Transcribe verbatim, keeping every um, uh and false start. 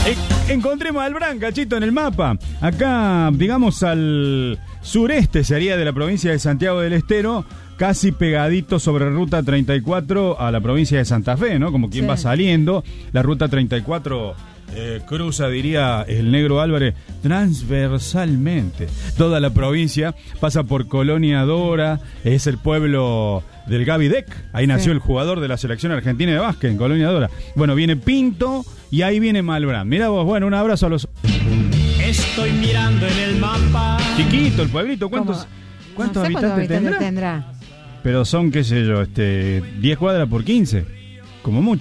Eh, encontré Malbrán, cachito, en el mapa. Acá, digamos, al sureste sería de la provincia de Santiago del Estero, casi pegadito sobre Ruta treinta y cuatro a la provincia de Santa Fe, ¿no? Como quien sí. va saliendo. La Ruta treinta y cuatro eh, cruza, diría el Negro Álvarez, transversalmente toda la provincia. Pasa por Colonia Dora, es el pueblo del Gaby Deck. Ahí nació sí. el jugador de la selección argentina de básquet, en Colonia Dora. Bueno, viene Pinto y ahí viene Malbrán. Mirá vos, bueno, un abrazo a los... Estoy mirando en el mapa. Chiquito el pueblito, ¿cuántos, ¿Cómo? ¿cuántos no sé habitantes cuántos tendrá? tendrá? Pero son, qué sé yo, este, diez cuadras por quince, como mucho.